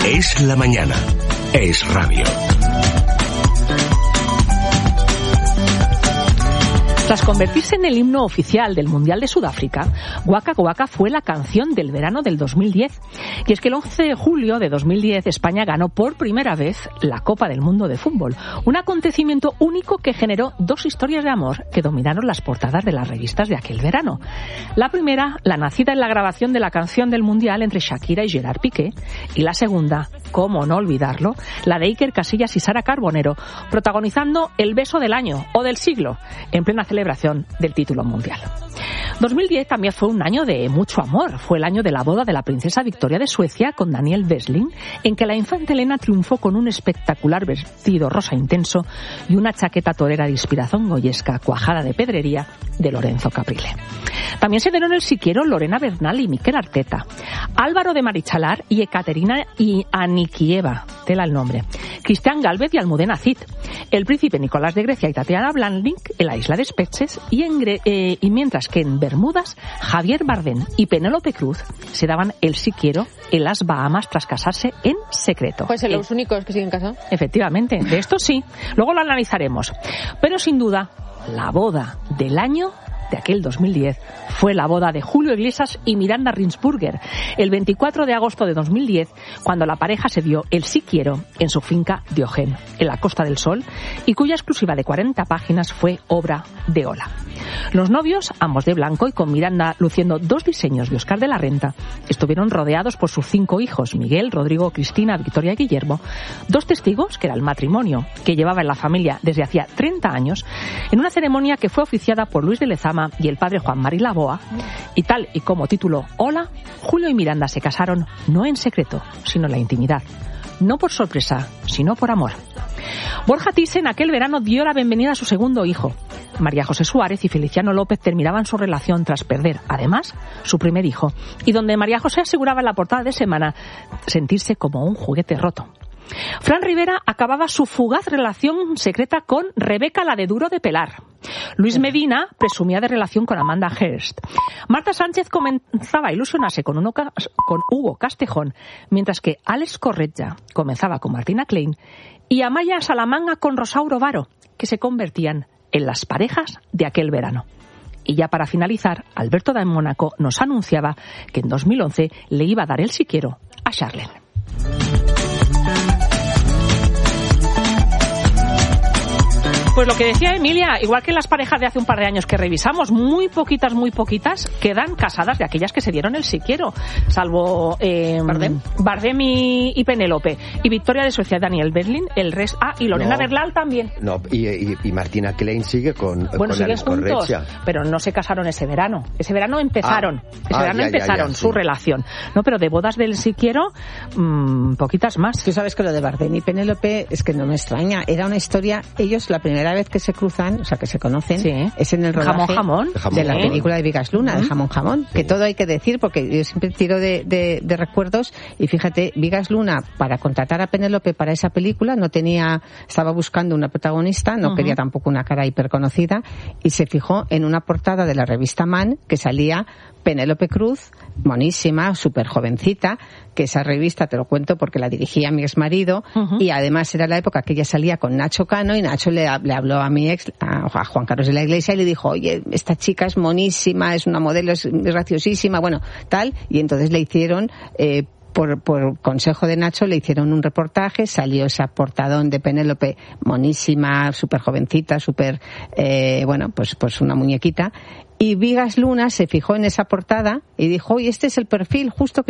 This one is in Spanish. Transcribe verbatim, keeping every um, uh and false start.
Es la mañana. Es radio. Tras convertirse en el himno oficial del Mundial de Sudáfrica, Waka Waka fue la canción del verano del dos mil diez. Y es que el once de julio de dos mil diez España ganó por primera vez la Copa del Mundo de Fútbol. Un acontecimiento único que generó dos historias de amor que dominaron las portadas de las revistas de aquel verano. La primera, la nacida en la grabación de la canción del Mundial entre Shakira y Gerard Piqué. Y la segunda, cómo no olvidarlo, la de Iker Casillas y Sara Carbonero, protagonizando el beso del año o del siglo, en plena celebración del título mundial. dos mil diez también fue un año de mucho amor. Fue el año de la boda de la princesa Victoria de Suecia con Daniel Westling, en que la infanta Elena triunfó con un espectacular vestido rosa intenso y una chaqueta torera de inspiración goyesca cuajada de pedrería de Lorenzo Caprile. También se dieron el siquiero Lorena Bernal y Miquel Arteta, Álvaro de Marichalar y Ekaterina y Anikieva, tela el nombre, Cristian Gálvez y Almudena Cid, el príncipe Nicolás de Grecia y Tatiana Blandink en la isla de Spetses, y, en Gre- eh, y mientras que en Bermudas, Javier Bardem y Penélope Cruz se daban el sí quiero en las Bahamas tras casarse en secreto. Pues son eh, los únicos que siguen casados. Efectivamente, de esto sí, luego lo analizaremos. Pero sin duda, la boda del año de aquel dos mil diez fue la boda de Julio Iglesias y Miranda Rinsburger, el veinticuatro de agosto de dos mil diez, cuando la pareja se dio el sí quiero en su finca Diogén, en la Costa del Sol, y cuya exclusiva de cuarenta páginas fue obra de Ola. Los novios, ambos de blanco y con Miranda luciendo dos diseños de Oscar de la Renta, estuvieron rodeados por sus cinco hijos, Miguel, Rodrigo, Cristina, Victoria y Guillermo, dos testigos, que era el matrimonio que llevaba en la familia desde hacía treinta años, en una ceremonia que fue oficiada por Luis de Lezama y el padre Juan Mari Laboa, y tal y como tituló Hola, Julio y Miranda se casaron no en secreto, sino en la intimidad, no por sorpresa, sino por amor. Borja Thyssen aquel verano dio la bienvenida a su segundo hijo. María José Suárez y Feliciano López terminaban su relación tras perder, además, su primer hijo, y donde María José aseguraba en la portada de Semana sentirse como un juguete roto. Fran Rivera acababa su fugaz relación secreta con Rebeca, la de Duro de Pelar. Luis Medina presumía de relación con Amanda Hearst. Marta Sánchez comenzaba a ilusionarse con, uno, con Hugo Castejón, mientras que Alex Corretja comenzaba con Martina Klein y Amaya Salamanga con Rosauro Varo, que se convertían en las parejas de aquel verano. Y ya para finalizar, Alberto de Mónaco nos anunciaba que en dos mil once le iba a dar el sí quiero a Charlene. Pues lo que decía Emilia, igual que las parejas de hace un par de años que revisamos, muy poquitas, muy poquitas quedan casadas de aquellas que se dieron el sí quiero, salvo eh, Bardem, Bardem y, y Penélope, y Victoria de Suecia, Daniel Berlin, el resto, ah, y Lorena no, Bernal también. No, y, y, y Martina Klein sigue con, bueno, con siguen Alex juntos, Corretja. pero no se casaron ese verano. Ese verano empezaron, Ah, ese ah, verano ya, empezaron ya, ya, su sí. relación. No, pero de bodas del sí quiero, mmm, poquitas más. Tú sabes que lo de Bardem y Penélope es que no me extraña. Era una historia, ellos la primera vez que se cruzan, o sea, que se conocen, sí, es en el rodaje jamón, jamón. de la Sí. película de Vigas Luna, uh-huh. de Jamón Jamón, sí. Que todo hay que decir, porque yo siempre tiro de, de, de recuerdos, y fíjate, Vigas Luna, para contratar a Penélope para esa película, no tenía, estaba buscando una protagonista, no uh-huh. quería tampoco una cara hiperconocida, y se fijó en una portada de la revista Man, que salía Penélope Cruz, monísima, súper jovencita, que esa revista, te lo cuento porque la dirigía mi exmarido, uh-huh. y además era la época que ella salía con Nacho Cano, y Nacho le, le habló a mi ex, a Juan Carlos de la Iglesia, y le dijo, oye, esta chica es monísima, es una modelo, es graciosísima, bueno, tal, y entonces le hicieron... Eh, Por, por consejo de Nacho le hicieron un reportaje, salió ese portadón de Penélope monísima, súper jovencita, súper, eh, bueno, pues, pues una muñequita, y Vigas Luna se fijó en esa portada y dijo, oye, este es el perfil justo que